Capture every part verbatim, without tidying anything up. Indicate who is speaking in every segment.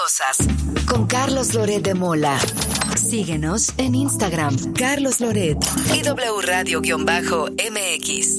Speaker 1: cosas. Con Carlos Loret de Mola. Síguenos en Instagram, Carlos Loret y W Radio-M X.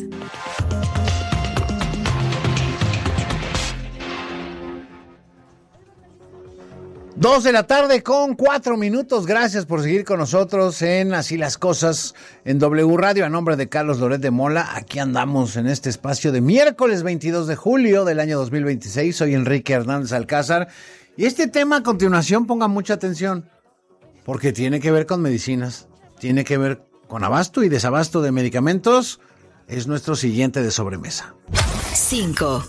Speaker 2: Dos de la tarde con cuatro minutos. Gracias por seguir con nosotros en Así las Cosas en W Radio. A nombre de Carlos Loret de Mola, aquí andamos en este espacio de miércoles veintidós de julio del año dos mil veintiséis. Soy Enrique Hernández Alcázar. Y este tema a continuación, pongan mucha atención, porque tiene que ver con medicinas, tiene que ver con abasto y desabasto de medicamentos. Es nuestro siguiente de sobremesa.
Speaker 1: cinco.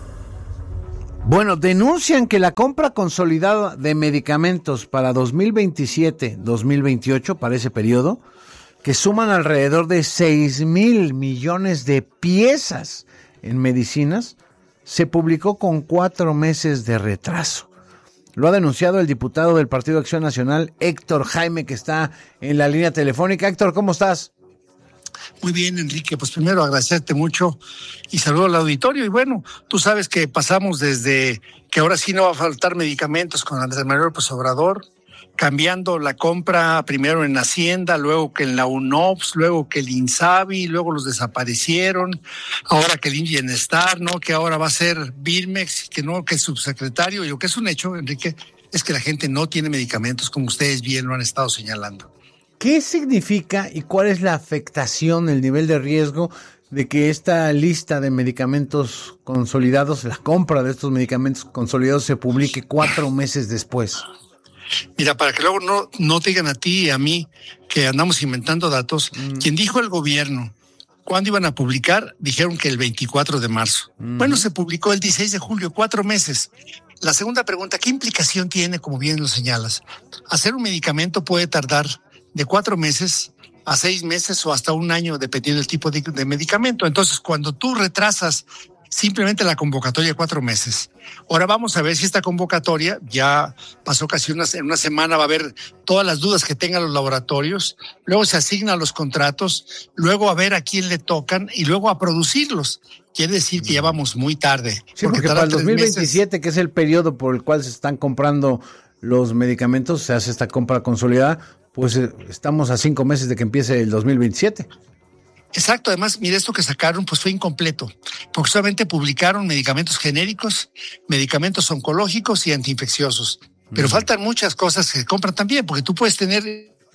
Speaker 2: Bueno, denuncian que la compra consolidada de medicamentos para dos mil veintisiete dos mil veintiocho, para ese periodo, que suman alrededor de seis mil millones de piezas en medicinas, se publicó con cuatro meses de retraso. Lo ha denunciado el diputado del Partido Acción Nacional, Héctor Jaime, que está en la línea telefónica. Héctor, ¿cómo estás?
Speaker 3: Muy bien, Enrique. Pues primero agradecerte mucho y saludo al auditorio. Y bueno, tú sabes que pasamos desde que ahora sí no va a faltar medicamentos con Andrés Manuel López Obrador, cambiando la compra primero en Hacienda, luego que en la UNOPS, luego que el INSABI, luego los desaparecieron, ahora que el Bienestar, ¿no? Que ahora va a ser Birmex, que no, que es subsecretario. Y lo que es un hecho, Enrique, es que la gente no tiene medicamentos, como ustedes bien lo han estado señalando.
Speaker 2: ¿Qué significa y cuál es la afectación, el nivel de riesgo de que esta lista de medicamentos consolidados, la compra de estos medicamentos consolidados, se publique cuatro meses después?
Speaker 3: Mira, para que luego no, no te digan a ti y a mí que andamos inventando datos, mm. quien dijo el gobierno cuándo iban a publicar, dijeron que el veinticuatro de marzo. Mm. Bueno, se publicó el dieciséis de julio, cuatro meses. La segunda pregunta, ¿qué implicación tiene, como bien lo señalas? Hacer un medicamento puede tardar de cuatro meses a seis meses o hasta un año, dependiendo del tipo de, de medicamento. Entonces, cuando tú retrasas simplemente la convocatoria de cuatro meses, ahora vamos a ver si esta convocatoria ya pasó casi una, en una semana, va a haber todas las dudas que tengan los laboratorios, luego se asignan los contratos, luego a ver a quién le tocan y luego a producirlos. Quiere decir que ya vamos muy tarde.
Speaker 2: Sí, porque, porque para el dos mil veintisiete, meses, que es el periodo por el cual se están comprando los medicamentos, se hace esta compra consolidada, pues estamos a cinco meses de que empiece el dos mil veintisiete.
Speaker 3: Exacto, además, mira, esto que sacaron pues fue incompleto, porque solamente publicaron medicamentos genéricos, medicamentos oncológicos y antiinfecciosos, pero mm. faltan muchas cosas que se compran también, porque tú puedes tener,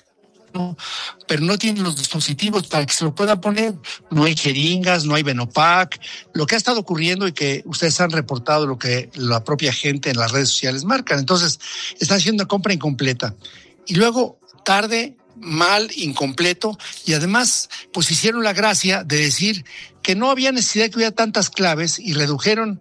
Speaker 3: no, pero no tienen los dispositivos para que se lo puedan poner, no hay jeringas, no hay Venopac, lo que ha estado ocurriendo y que ustedes han reportado, lo que la propia gente en las redes sociales marcan, entonces están haciendo una compra incompleta, y luego tarde, mal, incompleto, y además pues hicieron la gracia de decir que no había necesidad de que hubiera tantas claves y redujeron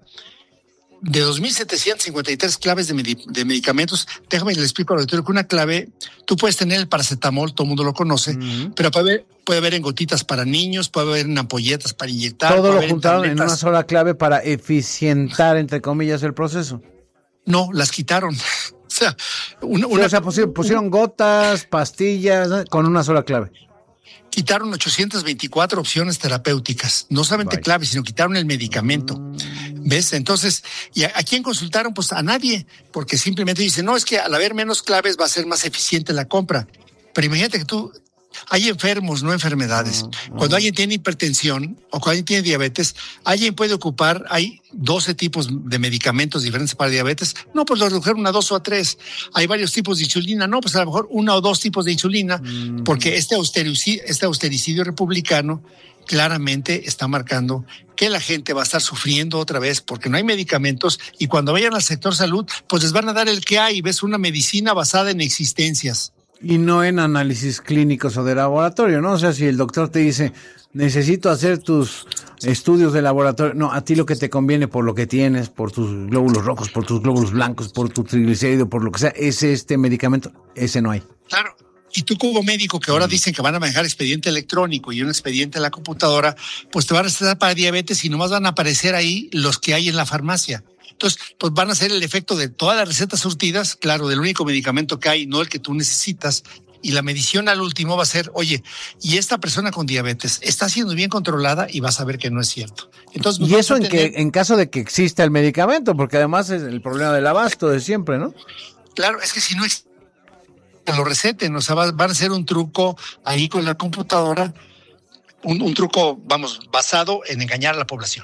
Speaker 3: de dos mil setecientas cincuenta y tres claves de, med- de medicamentos. Déjame le explico al auditorio que una clave, tú puedes tener el paracetamol, todo el mundo lo conoce, uh-huh. pero puede haber, puede haber en gotitas para niños, puede haber en ampolletas para inyectar.
Speaker 2: Todo lo juntaron en, en una sola clave para eficientar, entre comillas, el proceso.
Speaker 3: No, las quitaron. O sea, una,
Speaker 2: sí,
Speaker 3: una,
Speaker 2: o sea pusieron, pusieron gotas, pastillas, ¿no? Con una sola clave.
Speaker 3: Quitaron ochocientas veinticuatro opciones terapéuticas, no solamente Vaya. claves, sino quitaron el medicamento. Mm. ¿Ves? Entonces, ¿y a, a quién consultaron? Pues a nadie, porque simplemente dicen, no, es que al haber menos claves va a ser más eficiente la compra. Pero imagínate que tú, hay enfermos, no enfermedades. Uh, uh. Cuando alguien tiene hipertensión o cuando alguien tiene diabetes, alguien puede ocupar, hay doce tipos de medicamentos diferentes para diabetes. No, pues lo redujeron a dos o a tres. Hay varios tipos de insulina. No, pues a lo mejor uno o dos tipos de insulina, uh. porque este austericidio, este austericidio republicano claramente está marcando que la gente va a estar sufriendo otra vez porque no hay medicamentos y cuando vayan al sector salud, pues les van a dar el que hay. Ves, una medicina basada en existencias.
Speaker 2: Y no en análisis clínicos o de laboratorio, ¿no? O sea, si el doctor te dice, necesito hacer tus estudios de laboratorio, no, a ti lo que te conviene por lo que tienes, por tus glóbulos rojos, por tus glóbulos blancos, por tu triglicérido, por lo que sea, es este medicamento, ese no hay.
Speaker 3: Claro. Y tú como médico que ahora dicen que van a manejar expediente electrónico y un expediente en la computadora, pues te van a recetar para diabetes y nomás van a aparecer ahí los que hay en la farmacia. Entonces, pues van a hacer el efecto de todas las recetas surtidas, claro, del único medicamento que hay, no el que tú necesitas, y la medición al último va a ser, oye, y esta persona con diabetes está siendo bien controlada y vas a ver que no es cierto. Entonces,
Speaker 2: y eso en tener... que en caso de que exista el medicamento, porque además es el problema del abasto de siempre, ¿no?
Speaker 3: Claro, es que si no existe, lo receten, o sea, va, van a hacer un truco ahí con la computadora, un, un truco, vamos, basado en engañar a la población.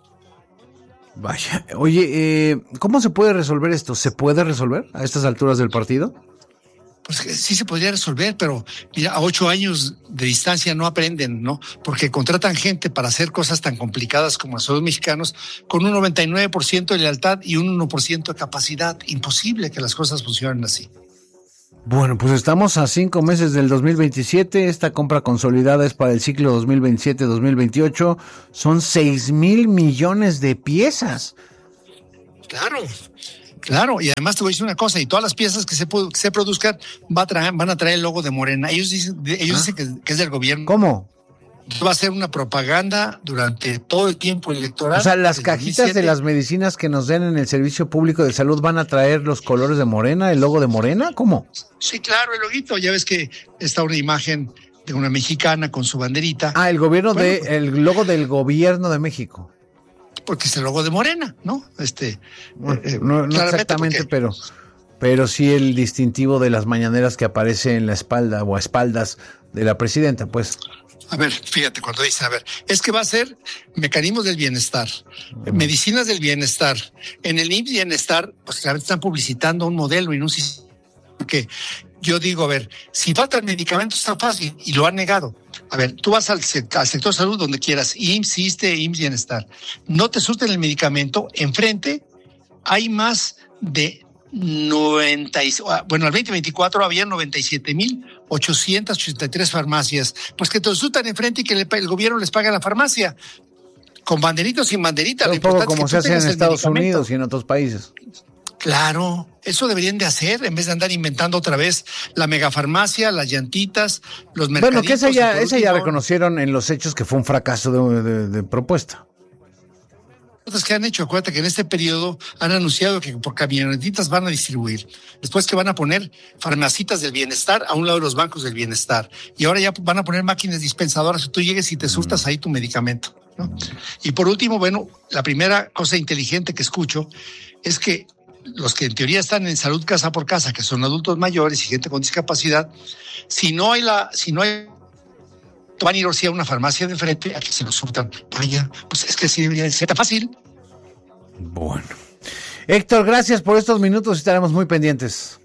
Speaker 2: Vaya, oye, eh, ¿cómo se puede resolver esto? ¿Se puede resolver a estas alturas del partido?
Speaker 3: Pues sí se podría resolver, pero mira, a ocho años de distancia no aprenden, ¿no? Porque contratan gente para hacer cosas tan complicadas como los mexicanos con un noventa y nueve por ciento de lealtad y un uno por ciento de capacidad. Imposible que las cosas funcionen así.
Speaker 2: Bueno, pues estamos a cinco meses del dos mil veintisiete. Esta compra consolidada es para el ciclo dos mil veintisiete dos mil veintiocho. Son seis mil millones de piezas.
Speaker 3: Claro, claro. Y además te voy a decir una cosa, y todas las piezas que se, que se produzcan va a traer, van a traer el logo de Morena. Ellos dicen, ellos ¿Ah? dicen que, que es del gobierno.
Speaker 2: ¿Cómo?
Speaker 3: Va a ser una propaganda durante todo el tiempo electoral.
Speaker 2: O sea, las cajitas dos mil siete de las medicinas que nos den en el Servicio Público de Salud van a traer los colores de Morena, el logo de Morena, ¿cómo?
Speaker 3: Sí, claro, el loguito. Ya ves que está una imagen de una mexicana con su banderita.
Speaker 2: Ah, el gobierno bueno, de, pues, el logo del gobierno de México.
Speaker 3: Porque es el logo de Morena, ¿no? Este,
Speaker 2: bueno, eh, no, no exactamente, porque... pero, pero sí el distintivo de las mañaneras que aparece en la espalda o a espaldas de la presidenta, pues.
Speaker 3: A ver, fíjate, cuando dice, a ver, es que va a ser mecanismos del bienestar, uh-huh. medicinas del bienestar. En el I M S S Bienestar, pues claramente están publicitando un modelo y no un sistema. Porque yo digo, a ver, si faltan medicamentos está fácil y lo han negado. A ver, tú vas al, al sector salud donde quieras, I M S S, ISSSTE, I M S S Bienestar. No te surten el medicamento, enfrente hay más de noventa, bueno, al veinte veinticuatro había noventa y siete mil ochocientas ochenta y tres farmacias, pues que te resultan enfrente y que le, el gobierno les paga la farmacia, con banderita o sin banderita.
Speaker 2: Un poco como se hace en Estados Unidos y en otros países.
Speaker 3: Claro, eso deberían de hacer, en vez de andar inventando otra vez la megafarmacia, las llantitas, los mercaditos.
Speaker 2: Bueno, que esa ya, esa ya reconocieron en los hechos que fue un fracaso de, de, de propuesta.
Speaker 3: Cosas que han hecho, acuérdate que en este periodo han anunciado que por camionetitas van a distribuir, después que van a poner farmacitas del bienestar a un lado de los bancos del bienestar, y ahora ya van a poner máquinas dispensadoras que tú llegues y te surtas ahí tu medicamento, ¿no? Y por último, bueno, la primera cosa inteligente que escucho es que los que en teoría están en salud casa por casa, que son adultos mayores y gente con discapacidad, si no hay la, si no hay van a ir a una farmacia de frente a que se lo surtan. Vaya, pues es que sí debería ser tan fácil.
Speaker 2: Bueno. Héctor, gracias por estos minutos, estaremos muy pendientes.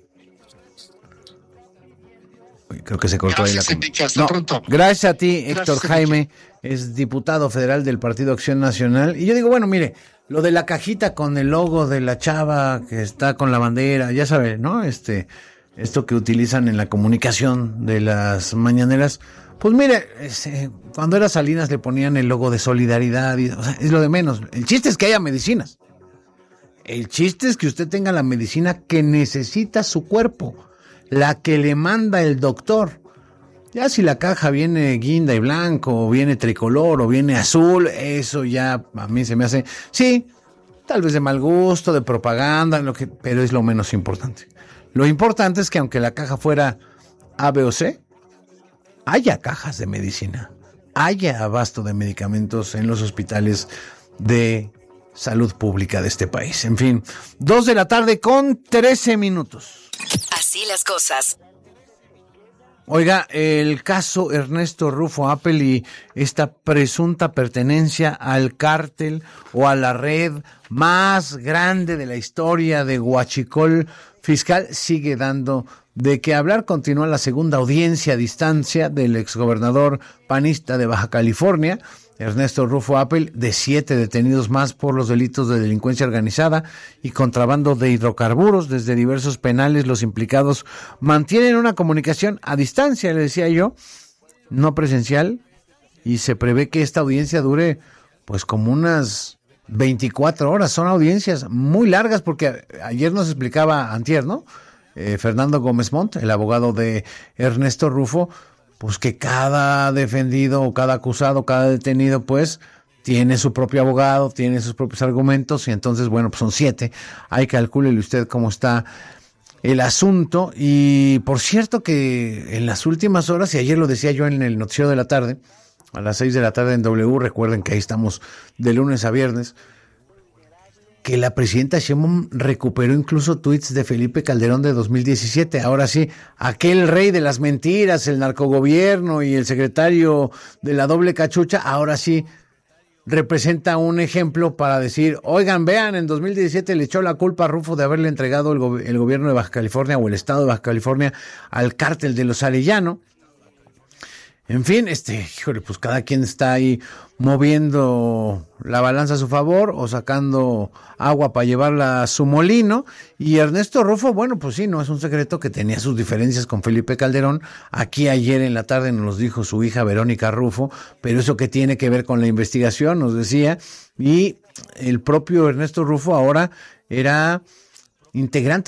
Speaker 2: Uy, creo que se cortó
Speaker 3: gracias,
Speaker 2: ahí la
Speaker 3: Enrique, hasta no, pronto.
Speaker 2: Gracias a ti, Héctor gracias, Jaime, Enrique. Es diputado federal del Partido Acción Nacional. Y yo digo, bueno, mire, lo de la cajita con el logo de la chava que está con la bandera, ya sabe, ¿no? Este, esto que utilizan en la comunicación de las mañaneras. Pues mire, eh, cuando era Salinas le ponían el logo de solidaridad, y, o sea, es lo de menos. El chiste es que haya medicinas. El chiste es que usted tenga la medicina que necesita su cuerpo, la que le manda el doctor. Ya si la caja viene guinda y blanco, o viene tricolor, o viene azul, eso ya a mí se me hace, sí, tal vez de mal gusto, de propaganda, lo que, pero es lo menos importante. Lo importante es que aunque la caja fuera A, B o C, haya cajas de medicina, haya abasto de medicamentos en los hospitales de salud pública de este país. En fin, dos de la tarde con trece minutos.
Speaker 1: Así las cosas.
Speaker 2: Oiga, el caso Ernesto Rufo Appel y esta presunta pertenencia al cártel o a la red más grande de la historia de Huachicol Fiscal sigue dando de qué hablar. Continúa la segunda audiencia a distancia del exgobernador panista de Baja California, Ernesto Rufo Appel, de siete detenidos más por los delitos de delincuencia organizada y contrabando de hidrocarburos. Desde diversos penales los implicados mantienen una comunicación a distancia, le decía yo, no presencial, y se prevé que esta audiencia dure pues como unas veinticuatro horas. Son audiencias muy largas porque ayer nos explicaba antier, ¿no? Eh, Fernando Gómez Montt, el abogado de Ernesto Rufo, pues que cada defendido o cada acusado, cada detenido, pues tiene su propio abogado, tiene sus propios argumentos, y entonces, bueno, pues son siete. Ahí calcúlele usted cómo está el asunto. Y por cierto que en las últimas horas, y ayer lo decía yo en el noticiero de la tarde, a las seis de la tarde en W, recuerden que ahí estamos de lunes a viernes, que la presidenta Sheinbaum recuperó incluso tuits de Felipe Calderón de dos mil diecisiete. Ahora sí, aquel rey de las mentiras, el narcogobierno y el secretario de la doble cachucha, ahora sí representa un ejemplo para decir, oigan, vean, en dos mil diecisiete le echó la culpa a Rufo de haberle entregado el, go- el gobierno de Baja California o el estado de Baja California al cártel de los Arellano. En fin, este, híjole, pues cada quien está ahí moviendo la balanza a su favor o sacando agua para llevarla a su molino. Y Ernesto Rufo, bueno, pues sí, no es un secreto que tenía sus diferencias con Felipe Calderón. Aquí ayer en la tarde nos los dijo su hija Verónica Rufo, pero eso que tiene que ver con la investigación, nos decía. Y el propio Ernesto Rufo ahora era integrante